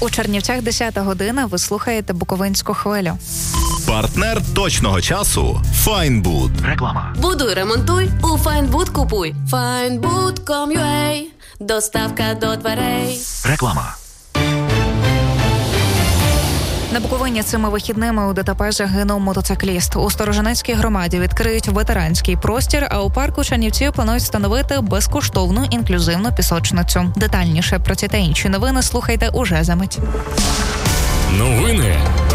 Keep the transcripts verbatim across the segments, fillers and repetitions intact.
У Чернівцях десята година, ви слухаєте Буковинську хвилю. Партнер точного часу – Файнбуд. Реклама. Будуй, ремонтуй, у Файнбуд купуй. Файнбуд крапка ком крапка ю а. Доставка до дверей. Реклама. На Буковині цими вихідними у ДТП загинув мотоцикліст. У Сторожинецькій громаді відкриють ветеранський простір, а у парку Чернівців планують встановити безкоштовну інклюзивну пісочницю. Детальніше про ці та інші новини слухайте уже за мить. Новини.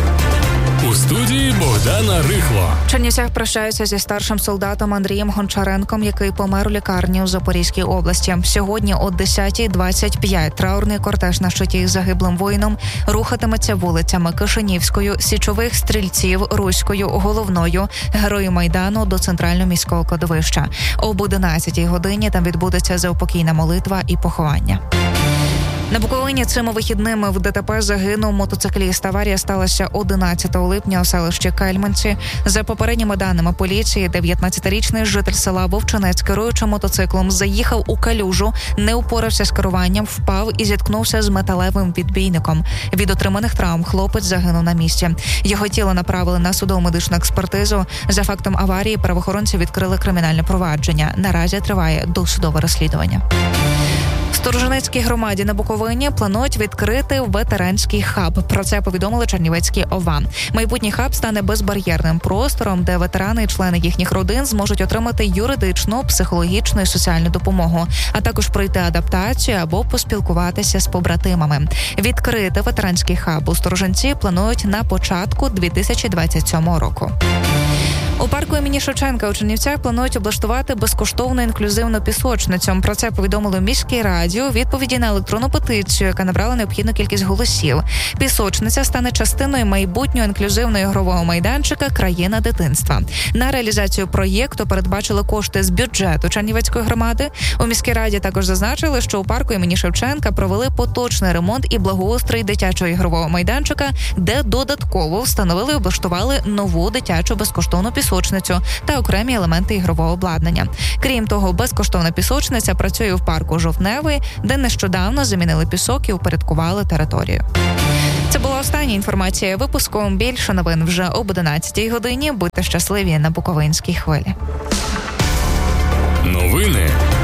У студії Богдана Рихло. В Чернівцях прощаються зі старшим солдатом Андрієм Гончаренком, який помер у лікарні у Запорізькій області. Сьогодні о десята двадцять п'ять траурний кортеж на щиті із загиблим воїном рухатиметься вулицями Кишинівською, Січових Стрільців, Руською, Головною, Герою Майдану до центрального міського кладовища. Об одинадцятій годині там відбудеться заупокійна молитва і поховання. На Буковині цими вихідними в ДТП загинув мотоцикліст. Аварія сталася одинадцятого липня у селищі Кельменці. За попередніми даними поліції, дев'ятнадцятирічний житель села Вовчинець, керуючи мотоциклом, заїхав у калюжу, не упорався з керуванням, впав і зіткнувся з металевим відбійником. Від отриманих травм хлопець загинув на місці. Його тіло направили на судово-медичну експертизу. За фактом аварії правоохоронці відкрили кримінальне провадження. Наразі триває досудове розслідування. В Сторожинецькій громаді на Буковині планують відкрити ветеранський хаб. Про це повідомили Чернівецькі ОВА. Майбутній хаб стане безбар'єрним простором, де ветерани і члени їхніх родин зможуть отримати юридичну, психологічну і соціальну допомогу, а також пройти адаптацію або поспілкуватися з побратимами. Відкрити ветеранський хаб у Сторожинці планують на початку дві тисячі двадцять сьомого року. У парку імені Шевченка у Чернівцях планують облаштувати безкоштовну інклюзивну пісочницю. Про це повідомили в міській раді у відповіді на електронну петицію, яка набрала необхідну кількість голосів. Пісочниця стане частиною майбутнього інклюзивного ігрового майданчика «Країна дитинства». На реалізацію проєкту передбачили кошти з бюджету Чернівецької громади. У міській раді також зазначили, що у парку імені Шевченка провели поточний ремонт і благоустрій дитячого ігрового майданчика, де додатково встановили і облаштували нову дитячу безкоштовну пісочницю. пісочницю та окремі елементи ігрового обладнання. Крім того, безкоштовна пісочниця працює в парку Жовтневий, де нещодавно замінили пісок і упорядкували територію. Це була остання інформація випуску. Більше новин вже об одинадцятій годині. Будьте щасливі на Буковинській хвилі. Новини